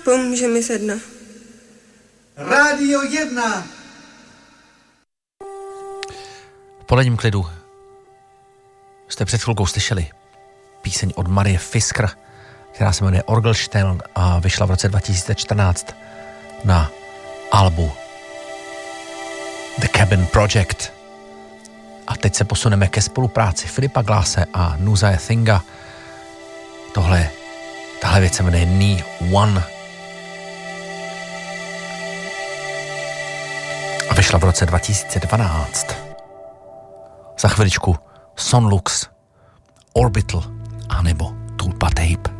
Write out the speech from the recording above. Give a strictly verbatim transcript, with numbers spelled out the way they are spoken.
Pomůže mi sedna. Rádio jedna. V poledním klidu jste před chvilkou slyšeli píseň od Marie Fisker, která se jmenuje Orgelstern a vyšla v roce dva tisíce čtrnáct na albu The Cabin Project. A teď se posuneme ke spolupráci Filipa Glasse a Nusaje Thinga. Tohle, tahle věc se jmenuje Knee One a vyšla v roce dva tisíce dvanáct. Za chviličku Sonlux, Orbital a nebo Tulpa Tape.